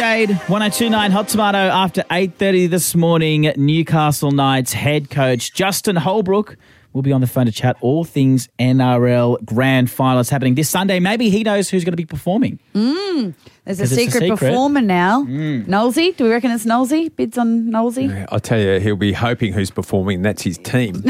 Jade, 1029 Hot Tomato after 8:30 this morning. Newcastle Knights head coach Justin Holbrook will be on the phone to chat all things NRL Grand Final. It's happening this Sunday. Maybe he knows who's going to be performing. There's a secret performer now. Knowlesy? Do we reckon it's Knowlesy? Bids on Knowlesy? Yeah, I'll tell you, he'll be hoping who's performing. That's his team.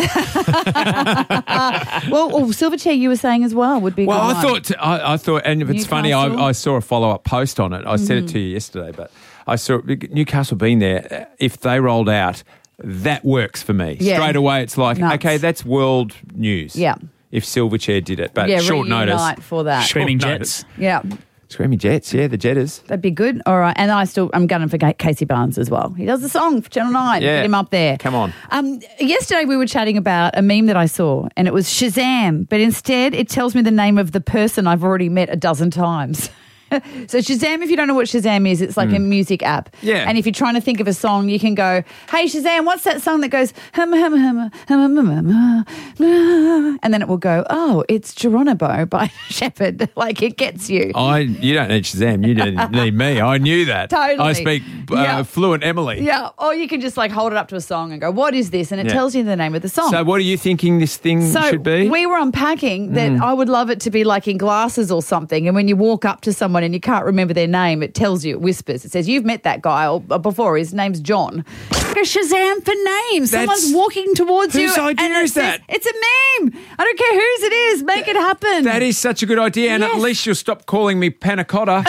Silverchair, you were saying as well, would be. Well, I thought, and it's funny. I saw a follow-up post on it. I said it to you yesterday, but I saw Newcastle being there. If they rolled out, that works for me. Yeah. Straight away, it's like, Nuts. okay, that's world news. Yeah. If Silverchair did it, but short reunite notice for that. Screaming Short Jets. Yeah. Screaming Jets, yeah, the Jetters. That'd be good. All right. And I'm gunning for Casey Barnes as well. He does the song for Channel 9. Yeah. Get him up there. Come on. Yesterday we were chatting about a meme that I saw and it was Shazam, but instead it tells me the name of the person I've already met a dozen times. So Shazam, if you don't know what Shazam is, it's like a music app. Yeah. And if you're trying to think of a song, you can go, hey, Shazam, what's that song that goes, hum, hum, hum, hum, hum, hum, hum, and then it will go, oh, it's Geronimo by Shepherd. Like it gets you. You don't need Shazam. You don't need me. I knew that. Totally. I speak fluent Emily. Yeah. Or you can just like hold it up to a song and go, what is this? And it tells you the name of the song. So what are you thinking this thing should be? We were unpacking that I would love it to be like in glasses or something. And when you walk up to someone and you can't remember their name, it tells you, it whispers. It says, you've met that guy before. His name's John. Like a Shazam for names. Someone's walking towards you. Whose idea is that? It's a meme. I don't care whose it is. Make it happen. That is such a good idea. And at least you'll stop calling me panna cotta.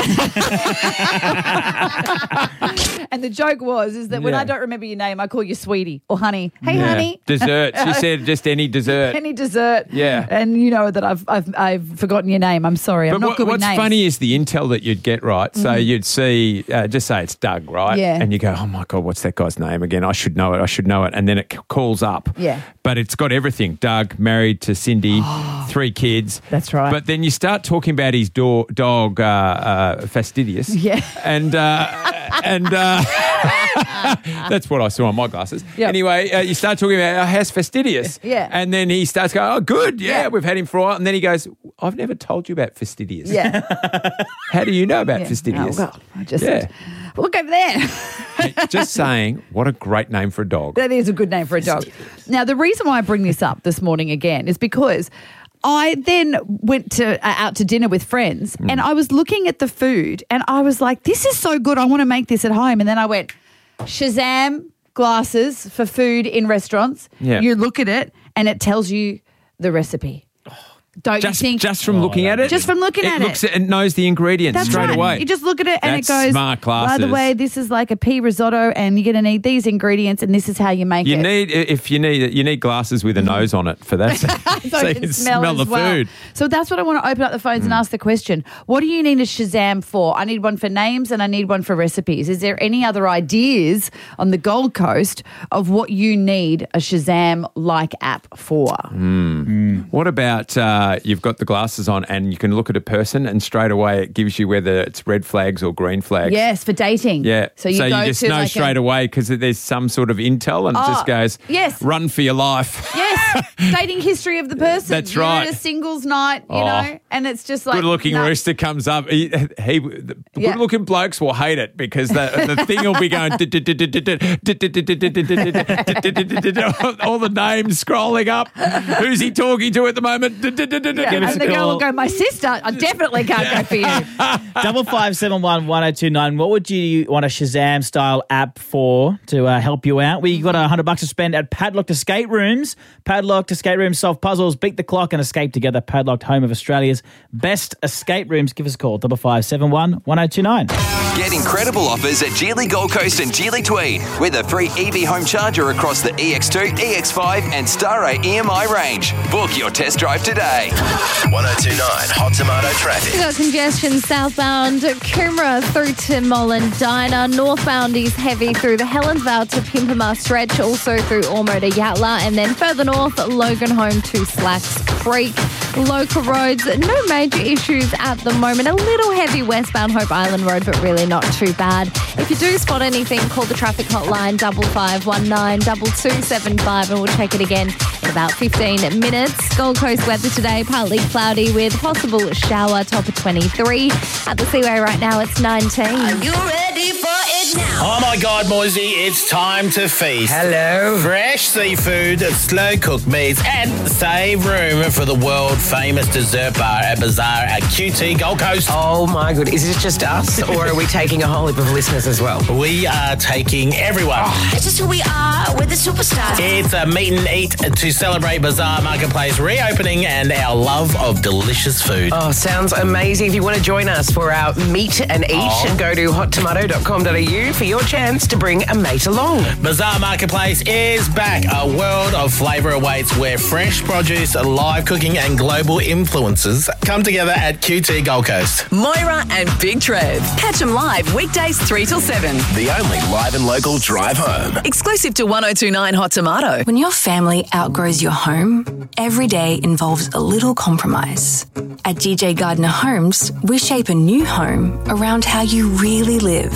And the joke is that when I don't remember your name, I call you sweetie or honey. Hey, honey. Dessert. She said just any dessert. Any dessert. Yeah. And you know that I've forgotten your name. I'm sorry. I'm not good with names. What's funny is the intel that you'd get, right? So you'd see, just say it's Doug, right? Yeah. And you go, oh my God, what's that guy's name again? I should know it. And then it calls up. Yeah. But it's got everything. Doug, married to Cindy, 3 kids. That's right. But then you start talking about his dog, Fastidious. Yeah. And that's what I saw on my glasses. Yep. Anyway, you start talking about how's Fastidious. Yeah. And then he starts going, oh, good. Yeah, Yeah. we've had him for a while. And then he goes, I've never told you about Fastidious. Yeah. How do you know about Fastidious? Oh, well, I just Yeah. look over there. Hey, just saying, what a great name for a dog. That is a good name for a dog. Now, the reason why I bring this up this morning again is because I then went out to dinner with friends and I was looking at the food and I was like, this is so good. I want to make this at home. And then I went, Shazam glasses for food in restaurants. Yeah. You look at it and it tells you the recipe. Don't you think? Just from looking at it? Just from looking at it. It knows the ingredients That's straight right. away. You just look at it and That's it goes, smart by the glasses. way, this is like a pea risotto and you're going to need these ingredients and this is how you make it. You need glasses with a nose on it for that. so you can smell the as well. food. So that's what I want to open up the phones and ask the question. What do you need a Shazam for? I need one for names and I need one for recipes. Is there any other ideas on the Gold Coast of what you need a Shazam-like app for? What about you've got the glasses on and you can look at a person and straight away it gives you whether it's red flags or green flags. Yes, for dating. Yeah. So you just know straight away because there's some sort of intel and it just goes, yes. run for your life. Yes, dating history of the person. That's You're right. at a singles night, you know, and it's just like Good-looking rooster comes up. Good-looking blokes will hate it because the thing will be going all the names scrolling up. Who's he talking to at the moment? And the girl will go, my sister, I definitely can't go for you. 5571 1029. What would you want a Shazam style app for to help you out? We got $100 to spend at Padlocked Escape Rooms. Padlocked Escape Rooms solve puzzles, beat the clock, and escape together. Padlocked, home of Australia's best escape rooms. Give us a call 5571 1029. Get incredible offers at Geely Gold Coast and Geely Tweed with a free EV home charger across the EX2, EX5 and Starray EMI range. Book your test drive today. 1029 Hot Tomato traffic. We've got congestion southbound Coomera through to Mollendina. Northbound is heavy through the Helens Vale to Pimpama stretch, also through Ormo to Yatala. And then further north, Logan Home to Slacks Creek. Local roads, no major issues at the moment. A little heavy westbound Hope Island Road, but really not too bad. If you do spot anything, call the traffic hotline 5519 2275 and we'll check it again in about 15 minutes. Gold Coast weather today, partly cloudy with possible shower, top of 23. At the Seaway right now, it's 19. Are you ready for it now? Oh my God, Moisey, it's time to feast. Hello. Fresh seafood, slow-cooked meats, and save room for the world-famous dessert bar at Bazaar at QT Gold Coast. Oh my God, is this just us or are we taking a whole heap of listeners as well? We are taking everyone. It's just who we are. We're the superstars. It's a meet and eat to celebrate Bazaar Marketplace reopening and our love of delicious food. Oh, sounds amazing. If you want to join us for our meet and eat, go to hottomato.com.au for your chance to bring a mate along. Bazaar Marketplace is back. A world of flavour awaits where fresh produce, live cooking and global influences come together at QT Gold Coast. Moira and Big Trev. Catch them live weekdays 3 till 7. The only live and local drive home. Exclusive to 1029 Hot Tomato. When your family outgrows your home, every day involves a little compromise. At GJ Gardner Homes, we shape a new home around how you really live.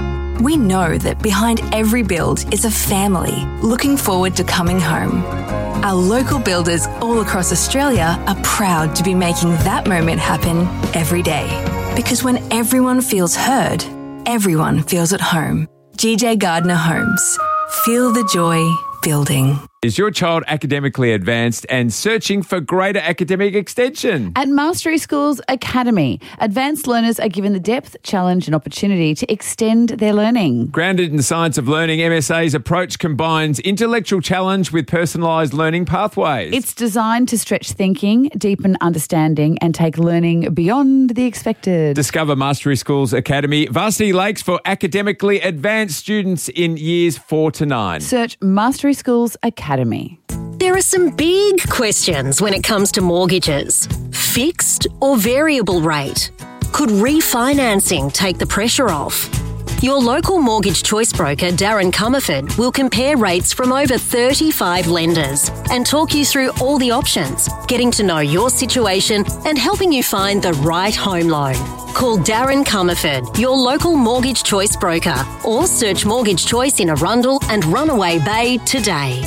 We know that behind every build is a family looking forward to coming home. Our local builders all across Australia are proud to be making that moment happen every day. Because when everyone feels heard, everyone feels at home. GJ Gardner Homes. Feel the joy building. Is your child academically advanced and searching for greater academic extension? At Mastery Schools Academy, advanced learners are given the depth, challenge and opportunity to extend their learning. Grounded in the science of learning, MSA's approach combines intellectual challenge with personalised learning pathways. It's designed to stretch thinking, deepen understanding and take learning beyond the expected. Discover Mastery Schools Academy, Varsity Lakes for academically advanced students in years 4 to 9. Search Mastery Schools Academy. There are some big questions when it comes to mortgages. Fixed or variable rate? Could refinancing take the pressure off? Your local mortgage choice broker, Darren Comerford, will compare rates from over 35 lenders and talk you through all the options, getting to know your situation and helping you find the right home loan. Call Darren Comerford, your local mortgage choice broker, or search Mortgage Choice in Arundel and Runaway Bay today.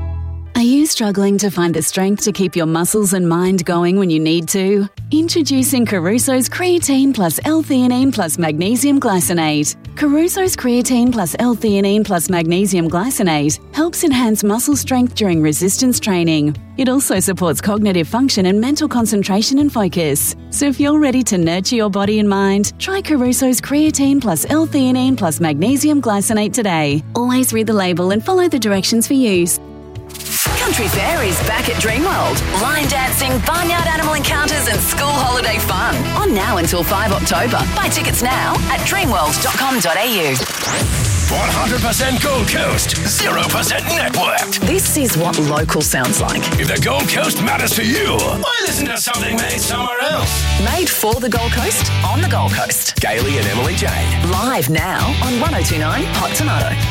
Are you struggling to find the strength to keep your muscles and mind going when you need to? Introducing Caruso's Creatine Plus L-Theanine Plus Magnesium Glycinate. Caruso's Creatine Plus L-Theanine Plus Magnesium Glycinate helps enhance muscle strength during resistance training. It also supports cognitive function and mental concentration and focus. So if you're ready to nurture your body and mind, try Caruso's Creatine Plus L-Theanine Plus Magnesium Glycinate today. Always read the label and follow the directions for use. Country Fair is back at Dreamworld. Line dancing, barnyard animal encounters and school holiday fun. On now until 5 October. Buy tickets now at dreamworld.com.au. 100% Gold Coast, 0% networked. This is what local sounds like. If the Gold Coast matters to you, why listen to something made somewhere else? Made for the Gold Coast, on the Gold Coast. Gailey and Emily Jade. Live now on 1029 Hot Tomato.